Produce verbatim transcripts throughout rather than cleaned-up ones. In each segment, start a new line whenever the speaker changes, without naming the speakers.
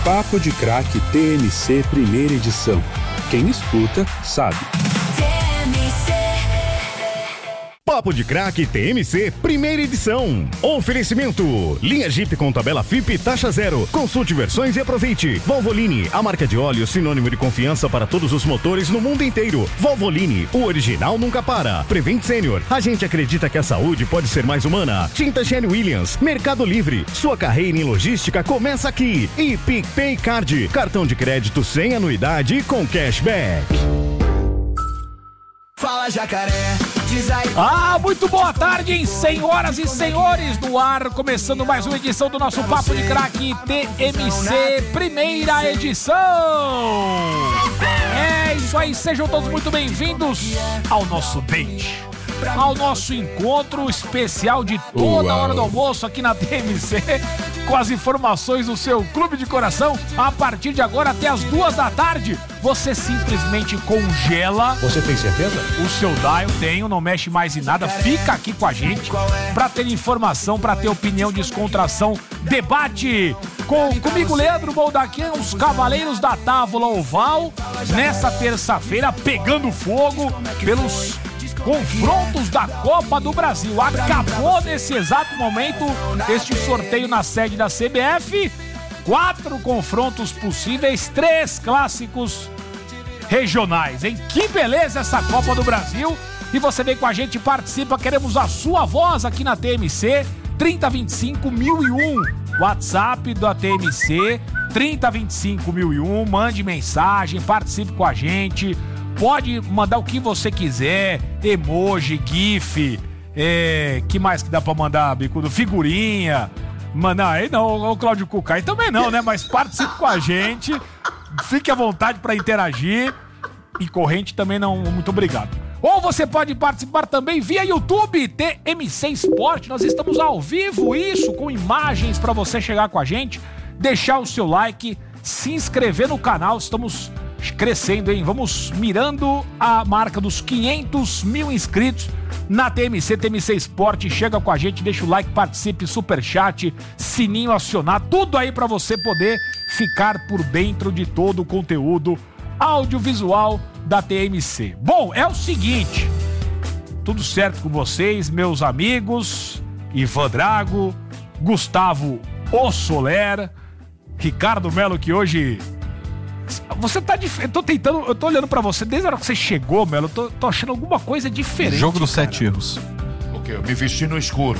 Papo de Craque T M C Primeira Edição. Quem escuta, sabe.
Papo de Craque T M C Primeira Edição. Oferecimento: linha Jeep com tabela F I P taxa zero. Consulte versões e aproveite. Volvoline, a marca de óleo sinônimo de confiança para todos os motores no mundo inteiro. Volvoline, o original nunca para. Prevent Senior, a gente acredita que a saúde pode ser mais humana. Tinta Sherwin Williams, Mercado Livre, sua carreira em logística começa aqui. E PicPay Card, cartão de crédito sem anuidade e com cashback.
Fala, Jacaré. Diz aí.
Ah, muito boa tarde, hein, senhoras e senhores, no ar, começando mais uma edição do nosso Papo de Craque T M C, primeira edição. É isso aí, sejam todos muito bem-vindos ao nosso date, ao nosso encontro especial de toda a hora do almoço aqui na T M C, com as informações do seu clube de coração, a partir de agora até as duas da tarde. Você simplesmente congela.
Você tem certeza?
O seu dial, tenho, não mexe mais em nada. Fica aqui com a gente pra ter informação, pra ter opinião, descontração, debate. Com, comigo, Leandro Boldaquian, os Cavaleiros da Távola Oval, nessa terça-feira, pegando fogo pelos confrontos da Copa do Brasil. Acabou nesse exato momento este sorteio na sede da C B F. Quatro confrontos possíveis, três clássicos regionais, hein? Que beleza essa Copa do Brasil! E você vem com a gente, participa, queremos a sua voz aqui na T M C, trinta, vinte e cinco, mil e um. WhatsApp da T M C, trinta, vinte e cinco, mil e um. Mande mensagem, participe com a gente. Pode mandar o que você quiser, emoji, gif, é, que mais que dá pra mandar, Bicudo? Figurinha. Mano, aí não, o Cláudio Cuca, aí também não, né? Mas participe com a gente, fique à vontade para interagir e corrente também não, muito obrigado. Ou você pode participar também via YouTube, T M C Sport, nós estamos ao vivo, isso, com imagens para você chegar com a gente, deixar o seu like, se inscrever no canal, estamos crescendo, hein? Vamos mirando a marca dos quinhentos mil inscritos na T M C, T M C Sport. Chega com a gente, deixa o like, participe, superchat, sininho acionado, tudo aí pra você poder ficar por dentro de todo o conteúdo audiovisual da T M C. Bom, é o seguinte, tudo certo com vocês, meus amigos, Ivan Drago, Gustavo O Soler, Ricardo Melo, que hoje... Você tá diferente. Eu tô tentando. Eu tô olhando pra você desde a hora que você chegou, Melo. Eu tô, tô achando alguma coisa diferente.
Jogo dos
cara.
sete erros.
O quê? Eu me vesti no escuro.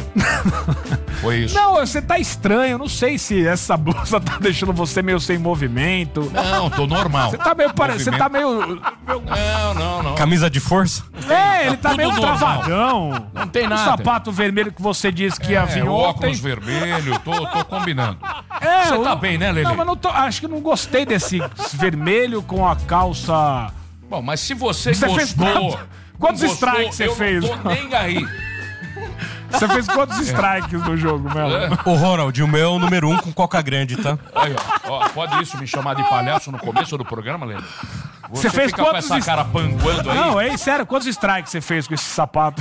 Foi isso.
Não, você tá estranho. Não sei se essa blusa tá deixando você meio sem movimento.
Não, tô normal.
Você tá meio. Pare... Você tá meio.
Não, não, não.
Camisa de força?
É, ele tá,
tudo
meio
normal.
travadão.
Não tem
O
nada.
sapato vermelho que você disse que ia
É,
vir
o
ontem.
óculos vermelho, tô, tô combinando.
É,
Você
eu-
tá bem, né, Lelê?
Não, mas não tô. Acho que não gostei desse vermelho com a calça.
Bom, mas se você,
Você
gostou...
fez quanto-
não
quantos
gostou,
strikes você
eu
fez?
Eu não tô nem aí.
Você fez quantos strikes no jogo, Melo?
Ô, Ronald, o meu é o número um com coca grande, tá?
Aí, ó, ó, pode isso me chamar de palhaço no começo do programa, Lelê?
Você fez
fica
quantos
com essa
est-
cara panguando aí?
Não, é sério, quantos strikes você fez com esse sapato?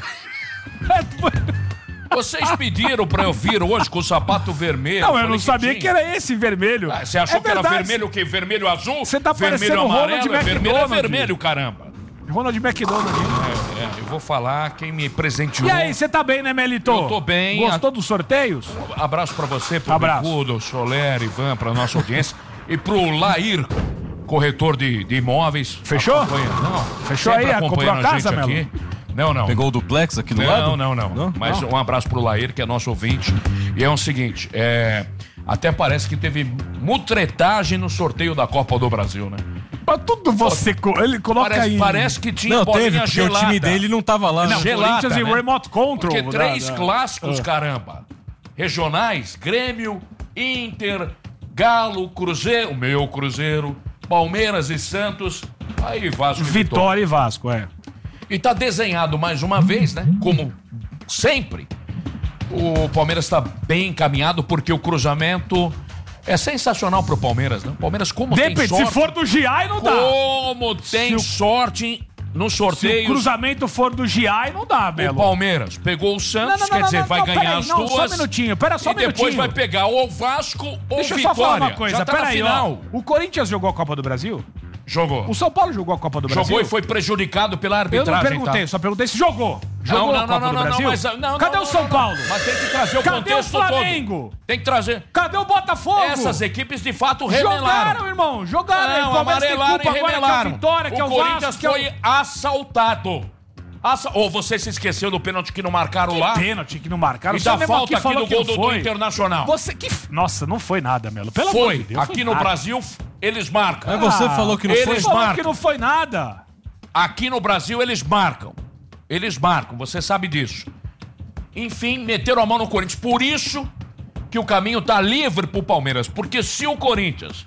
Vocês pediram pra eu vir hoje com o sapato vermelho.
Não, eu
falei
não sabia que,
tinha.
era esse vermelho.
Ah, você achou
É
que era
verdade.
vermelho o quê? Vermelho azul?
Você tá
vermelho
parecendo o Ronald
amarelo? É vermelho, é
McDonald.
vermelho, caramba.
Ronald McDonald.
É, é, eu vou falar quem me presenteou.
E aí, você tá bem, né, Melito?
Eu tô bem.
Gostou dos sorteios?
Abraço pra você, pro
Abraço.
Bicudo, Soler, Ivan, pra nossa audiência. E pro Lair, corretor de, de imóveis.
Fechou?
Acompanha- Não.
Fechou
sempre
aí? Comprou
acompanhando
a casa,
gente
Melo?
aqui. Não, não.
Pegou o duplex aqui do
não,
lado?
Não, não,
Não?
Mas
Não.
um abraço pro Lair, que é nosso ouvinte. E é o seguinte, é... até parece que teve mutretagem no sorteio da Copa do Brasil, né?
Mas tudo você... co- Ele coloca
Parece,
aí...
parece que tinha
Não,
bolinha
teve, porque
gelada.
o time dele não tava lá.
Não,
né?
gelada,
Corinthians e
né?
Remote Control.
Porque
da-
três
da-
clássicos, caramba. Regionais, Grêmio, Inter, Galo, Cruzeiro, o meu Cruzeiro, Palmeiras e Santos. Aí Vasco e
Vitória e Vasco, é.
E tá desenhado mais uma vez, né? Como sempre. O Palmeiras tá bem encaminhado porque o cruzamento é sensacional pro Palmeiras, né? O Palmeiras como tem
Depende,
sorte...
se for do Giai, não dá.
Como tem
Se o-
sorte em no
Se
sorteio...
o cruzamento for do Giai, não dá,
O
Belo.
Palmeiras pegou o Santos,
Não, não,
quer
não,
dizer,
não,
vai
não,
ganhar
peraí,
as
não,
duas.
só um minutinho, pera só um
E depois
minutinho.
vai pegar ou Vasco ou
Deixa eu
Vitória.
só falar uma coisa,
Já tá na
peraí, ó.
final.
O Corinthians jogou a Copa do Brasil?
Jogou.
O São Paulo jogou a Copa do Brasil?
Jogou e foi prejudicado pela
Eu
arbitragem.
não perguntei,
tá?
só perguntei se jogou. Jogou
Não,
a
não,
Copa
não,
do
não, não,
Brasil?
mas... Não,
Cadê
não,
o São
não,
Paulo?
Mas tem que trazer o
Cadê o
contexto
Flamengo?
todo. Tem que trazer...
Cadê o Botafogo?
Essas equipes de fato remelaram.
Jogaram, irmão, jogaram.
Não,
o Palmeiras tem
amarelaram
culpa
e
agora que é a
remelaram.
Vitória, que é
o
o
Corinthians
Vasco, que é o...
foi assaltado. Assa... Ou você se esqueceu do pênalti que não marcaram lá?
Pênalti que não marcaram.
E
Você
da
mesmo
falta aqui
falou
do
que
gol
não
do, do
foi.
Internacional.
Você que... Nossa, não foi nada, Melo. Pelo amor
Foi.
de Deus,
Aqui
foi
no
nada.
Brasil, eles marcam.
Mas você falou que não
eles
foi.
Você falou
marcam.
que não foi nada.
Aqui no Brasil, eles marcam. Eles marcam, você sabe disso. Enfim, meteram a mão no Corinthians. Por isso que o caminho tá livre pro Palmeiras. Porque se o Corinthians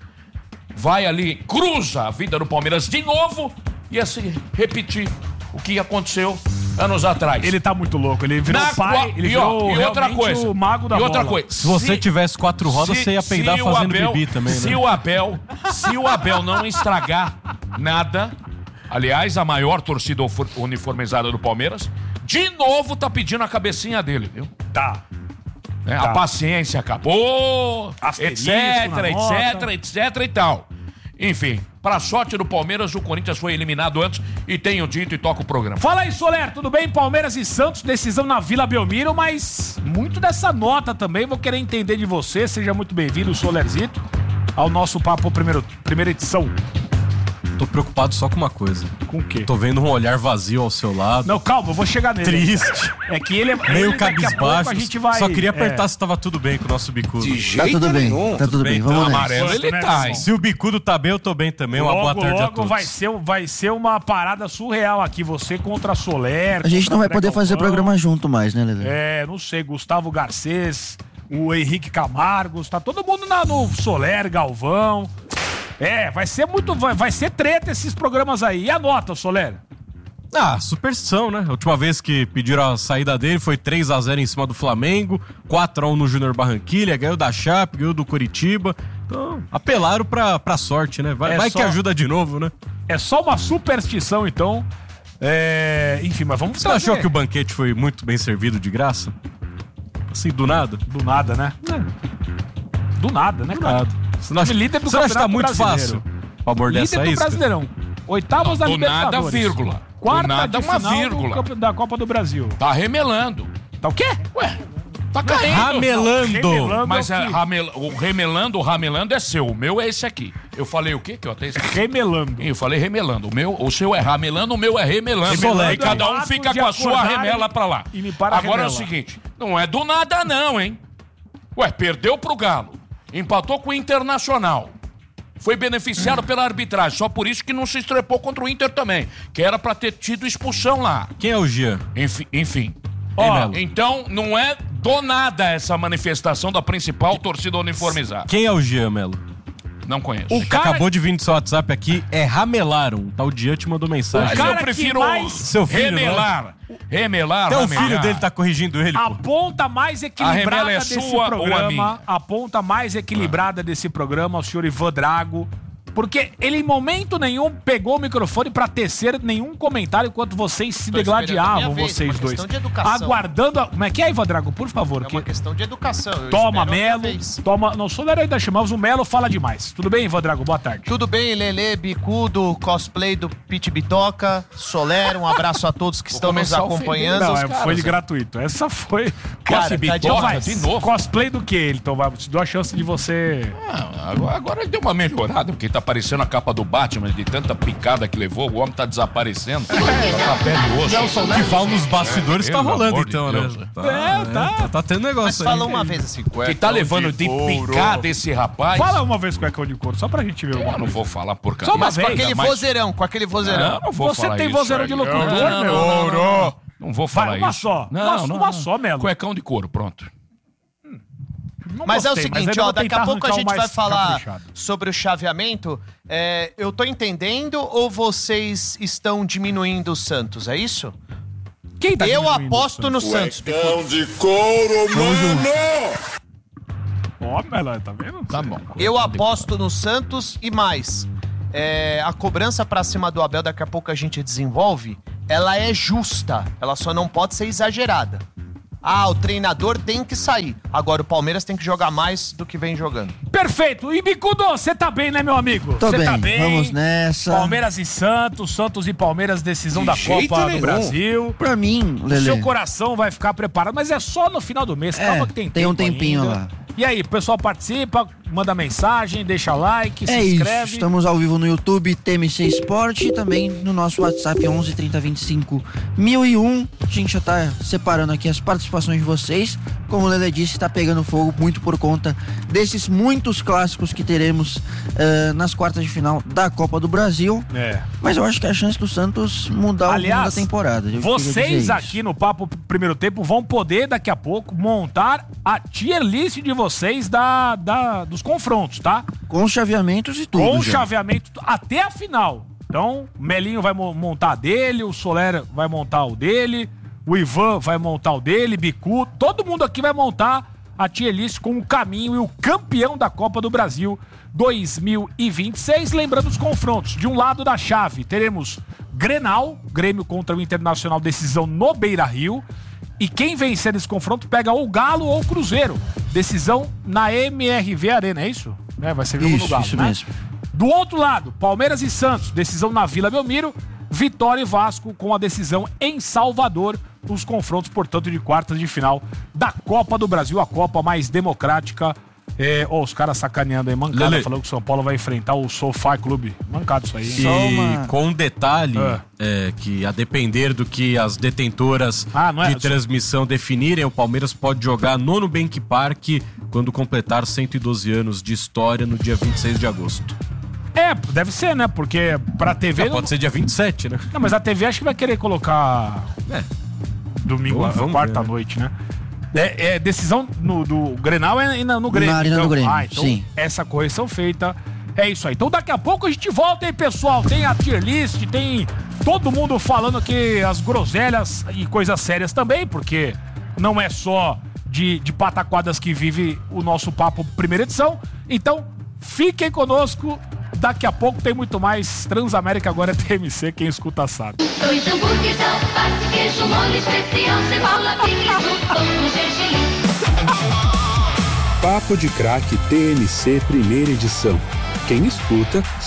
vai ali, cruza a vida do Palmeiras de novo, ia se repetir o que aconteceu anos atrás.
Ele tá muito louco. Ele virou
Na
pai,
qua-
ele
e, ó,
virou
e outra
realmente
coisa,
o mago da
e outra
bola.
coisa.
Se você tivesse quatro rodas, você ia peidar
se o
fazendo
Abel-
bibi também, né?
Se o Abel, se o Abel não estragar nada, aliás, a maior torcida ufo- uniformizada do Palmeiras, de novo tá pedindo a cabecinha dele, viu?
Tá.
Né?
Tá.
A paciência acabou,
Asterisco
etc,
na
etc,
nota.
etc e tal. Enfim, pra sorte do Palmeiras, o Corinthians foi eliminado antes e tenho dito e toco o programa.
Fala aí, Soler, tudo bem? Palmeiras e Santos, decisão na Vila Belmiro, mas muito dessa nota também, vou querer entender de você. Seja muito bem-vindo, Solerzito, ao nosso Papo primeiro, Primeira Edição.
Tô preocupado só com uma coisa.
Com o quê?
Tô vendo um olhar vazio ao seu lado.
Não, calma, eu vou chegar nele.
Triste.
É que ele é
Meio
ele, daqui a pouco
cabisbaixo.
a gente vai...
Só queria apertar
é.
se tava tudo bem com o nosso bicudo.
Tá tudo bem, tá tudo bem, vamos
então,
nessa.
Amarelo ele
né,
tá, hein?
Se o bicudo tá bem, eu tô bem também. Uma
Logo,
boa tarde a
logo
todos.
vai ser, vai ser uma parada surreal aqui, você contra a Soler.
A gente
contra
não vai
André
poder fazer
Galvão.
programa junto mais, né, Lelê?
É, não sei, Gustavo Garcês, o Henrique Camargo, tá todo mundo na, no Soler, Galvão. É, vai ser muito, vai, vai ser treta esses programas aí. E a nota, Soler?
Ah, superstição, né? A última vez que pediram a saída dele foi três a zero em cima do Flamengo, quatro a um no Júnior Barranquilha, ganhou da Chape, ganhou do Curitiba. Então, apelaram pra, pra sorte, né? Vai,
É
vai
só-
que ajuda de novo, né?
É só uma superstição, então. É, enfim, mas vamos
Você achou que o banquete foi muito bem servido de graça? Assim, do nada?
Do nada, né? Do nada, né,
Do
cara?
nada. Você não acha,
Líder do
você não acha que tá
Campeonato
muito
Brasileiro.
fácil pra abordar
Líder
essa
do
isca?
Brasileirão. Oitavas da
Do nada,
Libertadores.
vírgula.
Quarta
Do nada,
de
uma
final do
vírgula.
campe- da Copa do Brasil.
Tá remelando.
Tá o quê?
Ué, tá caindo.
Ramelando.
Remelando
Mas
é o
é,
quê?
ramel- o remelando, o ramelando é seu. O meu é esse aqui. Eu falei o quê? Que eu até esqueci.
Remelando.
Eu falei remelando. O, meu, o seu é ramelando, o meu é remelando.
Remelando
E cada
é o
um
ato
fica
de
com a sua
acordar
remela
e-
pra lá.
e limpar a
Agora é o
remela.
seguinte, não é do nada não, hein? Ué, perdeu pro Galo. Empatou com o Internacional. Foi beneficiado pela arbitragem. Só por isso que não se estrepou contra o Inter também. Que era pra ter tido expulsão lá.
Quem é o Gia?
Enfim. enfim.
Hein,
Ó,
Melo?
então não é do nada essa manifestação da principal torcida uniformizada.
Quem é o Gia, Melo?
Não conheço.
O
Que
cara,
acabou de vir no seu WhatsApp aqui, é ramelaram. O tal Dia te mandou mensagem.
Mas
cara
eu
que
prefiro
mais-
Seu filho,
remelar. Remelar,
Até o
ramelar.
filho dele tá corrigindo ele,
a
pô.
ponta mais equilibrada
remela é
desse
sua ou a
programa,
minha?
a ponta mais equilibrada desse programa, o senhor Ivan Drago, porque ele em momento nenhum pegou o microfone pra tecer nenhum comentário enquanto vocês se
Tô esperando a
degladiavam,
minha vez,
vocês
uma
dois.
questão de educação.
Aguardando. A... Como é que é, Ivan Drago? Por favor.
É
que-
uma questão de educação. Eu
Toma,
espero a minha
Melo.
vez.
Toma. Não sou ainda chamamos o Melo, fala demais. Tudo bem, Ivan Drago? Boa tarde.
Tudo bem, Lelê, Bicudo, cosplay do Pit Bitoca, Soler, um abraço a todos que estão nos
começar a ofender.
acompanhando.
Não,
os
é,
caras,
foi
hein?
gratuito. Essa foi.
Cara,
Cosplay.
tá de
Então
volta
vai.
de novo.
Cosplay do que, então vai. Te dou a chance de você.
Ah, agora, agora deu uma melhorada, porque tá parecendo a capa do Batman, de tanta picada que levou, o homem tá desaparecendo. Tá com a pele e osso.
O que falam nos bastidores tá
Pelo
rolando,
amor de
então,
Deus,
né?
né?
É, tá.
Tá, tá tendo negócio
Mas
aí.
fala uma vez assim,
Que tá levando de picada esse rapaz.
Fala uma vez cuecão de couro, só pra gente ver
Eu
uma
não
coisa.
vou falar porcaria.
Só uma
Mas com
vez,
aquele
mas-
vozeirão, com aquele vozeirão.
Não, não vou
Você
falar
tem
isso
vozeirão
aí.
de locutor,
Não, não,
meu?
não, não, não. Não vou falar
Vai, uma
isso.
só.
Não,
Uma-
não,
uma
não.
só, Melo.
Cuecão de couro, pronto.
Não
Mas é o
gostei, mas
seguinte,
ainda
ó,
vou
daqui a
tentar
pouco a
arrancar o
gente
mais
vai falar
caprichado.
sobre o chaveamento. É, eu tô entendendo ou vocês estão diminuindo o Santos, é isso?
Quem tá
eu
diminuindo
aposto
o
no
Santos?
Santos. Bicudo.
de couro, mano!
Ó, Melo, tá vendo?
Tá bom.
Eu aposto no Santos e mais. é, a cobrança pra cima do Abel, daqui a pouco a gente desenvolve, ela é justa, ela só não pode ser exagerada. Ah, o treinador tem que sair. Agora o Palmeiras tem que jogar mais do que vem jogando.
Perfeito. E Bicudo, você tá bem, né, meu amigo?
Tô
Cê
bem,
tá bem.
vamos nessa.
Palmeiras e Santos, Santos e Palmeiras, decisão
De
da
jeito
Copa
nenhum.
do Brasil.
Pra mim,
O
Lelê,
seu coração vai ficar preparado, mas é só no final do mês.
É,
Calma que tem
tem um
tempo
tempinho
ainda.
lá.
E aí, o pessoal participa, manda mensagem, deixa like, se
é isso.
inscreve.
Estamos ao vivo no YouTube, T M C Esporte, e também no nosso WhatsApp onze trinta vinte e cinco mil e um. A gente já tá separando aqui as participações de vocês. Como o Lelê disse, tá pegando fogo muito por conta desses muitos clássicos que teremos uh, nas quartas de final da Copa do Brasil.
É.
Mas eu acho que a chance do Santos mudar
Aliás,
o rumo da temporada. Eu queria
vocês
dizer
aqui no Papo Primeiro Tempo vão poder, daqui a pouco, montar a tier list de vocês da, da, dos confrontos, tá?
isso. Com os chaveamentos e tudo.
Com o
já.
chaveamento até a final. Então, Melinho vai mo- montar a dele, o Soler vai montar o dele, o Ivan vai montar o dele, Bicu, todo mundo aqui vai montar a tier list com o caminho e o campeão da Copa do Brasil dois mil e vinte e seis. Lembrando os confrontos. De um lado da chave, teremos Grenal, Grêmio contra o Internacional, decisão no Beira-Rio. E quem vencer esse confronto pega ou Galo ou Cruzeiro. Decisão na M R V Arena, é isso? É, vai ser jogo no
Isso,
Galo,
isso
né?
mesmo.
Do outro lado, Palmeiras e Santos, decisão na Vila Belmiro. Vitória e Vasco com a decisão em Salvador. Os confrontos, portanto, de quartas de final da Copa do Brasil, a Copa mais democrática. É, ó, os caras sacaneando aí, mancada,
Lele.
falando que o São Paulo vai enfrentar o SoFi Clube. Mancado isso aí, hein?
E
Só uma-
com um detalhe,
Ah.
é, que a depender do que as detentoras
Ah, não é?
de transmissão definirem, o Palmeiras pode jogar no Nubank Park quando completar cento e doze anos de história no dia vinte e seis de agosto.
É, deve ser, né? Porque pra T V...
Ah,
não-
pode ser dia vinte e sete, né?
Não, mas a T V acho que vai querer colocar
É.
domingo,
Vamos- vamos
quarta
ver, né?
noite, né? É, é decisão no, do Grenal é na- no Grêmio.
Na Arena do Grêmio,
ah, então
sim.
essa correção feita. É isso aí. Então daqui a pouco a gente volta aí, pessoal. Tem a tier list, tem todo mundo falando que as groselhas e coisas sérias também, porque não é só de, de pataquadas que vive o nosso Papo Primeira Edição. Então, fiquem conosco. Daqui a pouco tem muito mais. Transamérica agora é T M C, quem escuta sabe.
Dois hambúrgueres, alface, queijo, molho especial, cebola, picles, pão com gergelim.
Papo de Craque T M C Primeira Edição. Quem escuta